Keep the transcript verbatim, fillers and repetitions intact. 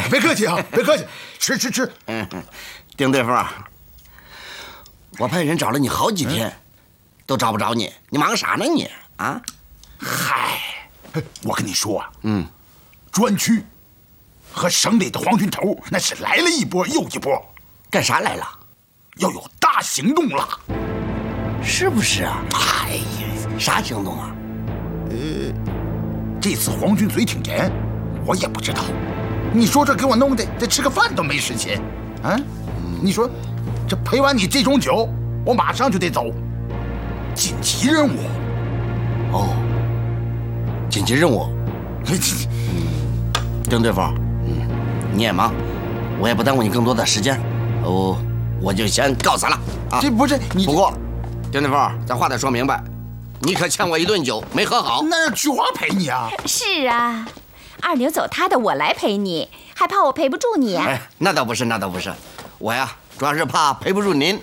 别客气啊，别客气，吃吃吃。 嗯，丁对付，我派人找了你好几天，都找不着你，你忙啥呢你啊？ 嗨，我跟你说啊， 嗯， 专区和省里的皇军头那是来了一波又一波， 干啥来了？ 要有大行动了， 是不是啊？ 哎呀， 啥行动啊？ 呃，这次皇军嘴挺严，我也不知道。你说这给我弄的，这吃个饭都没时间，啊？你说，这陪完你这种酒，我马上就得走，紧急任务。 哦，紧急任务。嗯，丁对付，嗯，你也忙，我也不耽误你更多的时间，哦，我就先告辞了啊。 这不是你， 不过，丁对付，咱话得说明白，你可欠我一顿酒，没喝好。 那让菊花陪你啊？ 是啊，二牛走他的，我来陪你，还怕我陪不住你啊？ 哎，那倒不是，那倒不是，我呀，主要是怕陪不住您。